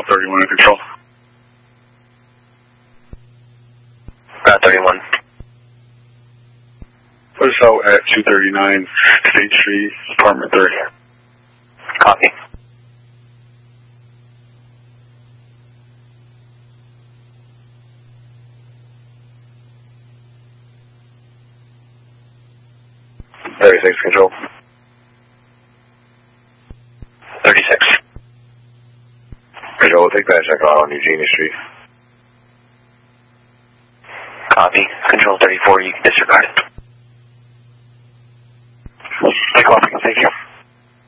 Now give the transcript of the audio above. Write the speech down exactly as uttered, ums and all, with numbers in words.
thirty-one in control. Route thirty-one. Put us out at two thirty-nine State Street, apartment thirty. Copy. thirty-six control. thirty-six. Control, we'll take that check out on Eugenia Street. Copy. Control thirty-four, you can disregard it. Take off, thank you.